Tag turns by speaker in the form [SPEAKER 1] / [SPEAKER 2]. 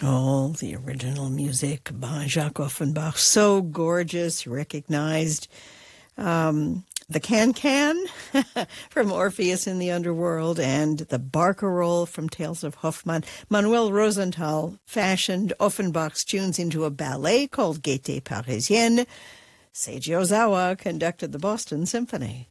[SPEAKER 1] Oh, the original music by Jacques Offenbach. So gorgeous, recognized. The Can-Can from Orpheus in the Underworld and the Barcarolle from Tales of Hoffmann. Manuel Rosenthal fashioned Offenbach's tunes into a ballet called Gaieté Parisienne. Seiji Ozawa conducted the Boston Symphony.